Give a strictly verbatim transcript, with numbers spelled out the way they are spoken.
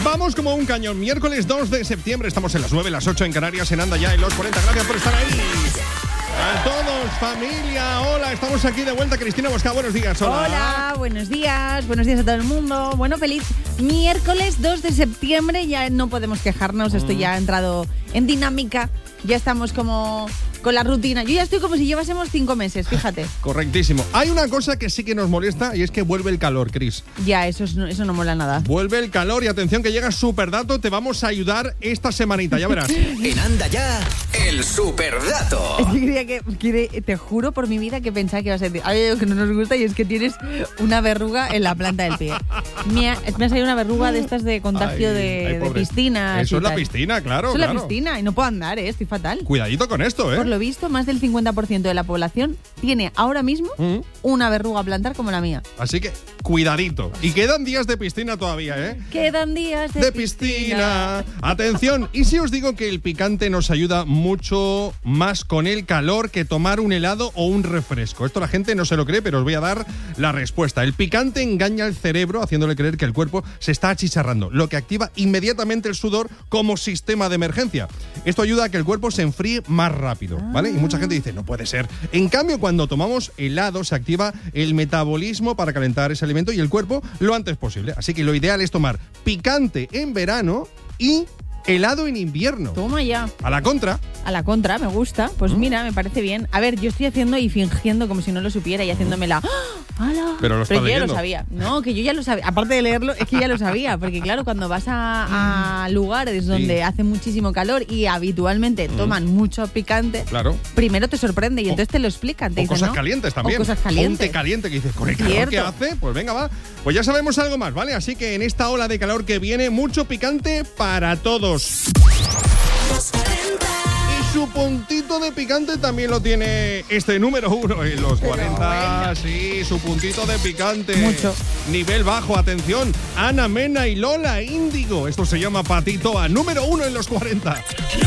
Vamos como un cañón. Miércoles dos de septiembre, estamos en las nueve, las ocho en Canarias, en Anda Ya, en los cuarenta. Gracias por estar ahí. A todos, familia, hola, estamos aquí de vuelta. Cristina Bosca, buenos días. Hola. Hola, buenos días, buenos días a todo el mundo. Bueno, feliz miércoles dos de septiembre, ya no podemos quejarnos, mm. esto ya ha entrado en dinámica, ya estamos como con la rutina. Yo ya estoy como si llevásemos cinco meses, fíjate. Correctísimo. Hay una cosa que sí que nos molesta y es que vuelve el calor, Cris. Ya, eso, es, eso no mola nada. Vuelve el calor y atención que llega Superdato, te vamos a ayudar esta semanita, ya verás. En Anda Ya, el Superdato. Es que quería que, que, te juro por mi vida que pensaba que ibas a decir algo que no nos gusta y es que tienes una verruga en la planta del pie. Me ha, me ha salido una verruga de estas de contagio ay, de, ay, de piscina. Eso es la piscina, claro. Eso es claro. la piscina y no puedo andar, ¿eh? Estoy fatal. Cuidadito con esto, ¿eh? Por lo visto, más del cincuenta por ciento de la población tiene ahora mismo mm. una verruga plantar como la mía. Así que cuidadito. Y quedan días de piscina todavía, ¿eh? Quedan días de, de piscina. piscina. Atención, ¿y si os digo que el picante nos ayuda mucho más con el calor que tomar un helado o un refresco? Esto la gente no se lo cree, pero os voy a dar la respuesta. El picante engaña al cerebro haciéndole creer que el cuerpo se está achicharrando, lo que activa inmediatamente el sudor como sistema de emergencia. Esto ayuda a que el cuerpo se enfríe más rápido, ¿vale? Y mucha gente dice, no puede ser. En cambio, cuando tomamos helado se activa el metabolismo para calentar ese alimento y el cuerpo lo antes posible. Así que lo ideal es tomar picante en verano y helado en invierno. Toma ya. A la contra. A la contra, me gusta. Pues ¿Mm? Mira, me parece bien. A ver, yo estoy haciendo y fingiendo como si no lo supiera y haciéndome la... ¡Hala! Pero, lo Pero yo leyendo. ya lo sabía. No, que yo ya lo sabía. Aparte de leerlo, es que ya lo sabía. Porque claro, cuando vas a, a lugares donde sí. hace muchísimo calor y habitualmente mm. toman mucho picante, claro. primero te sorprende y entonces te lo explican. Te o dicen, cosas ¿no? calientes también. O cosas calientes. O un té caliente que dices, con el calor Cierto. que hace, pues venga, va. Pues ya sabemos algo más, ¿vale? Así que en esta ola de calor que viene, mucho picante para todos. Y su puntito de picante también lo tiene este número uno en los cuarenta. Sí, su puntito de picante. Mucho. Nivel bajo, atención. Ana Mena y Lola Índigo. Esto se llama Patito a número uno en los cuarenta.